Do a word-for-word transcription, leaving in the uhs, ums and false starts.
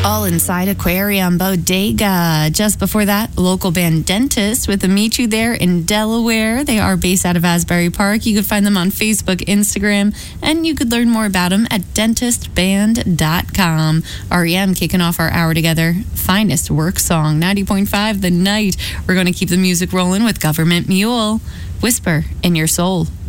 All Inside Aquarium Bodega. Just before that, local band Dentist with a Meet You there in Delaware. They are based out of Asbury Park. You could find them on Facebook, Instagram, and you could learn more about them at dentist band dot com. R E M kicking off our hour together. Finest work song, ninety point five The Night. We're going to keep the music rolling with Government Mule. Whisper in Your Soul.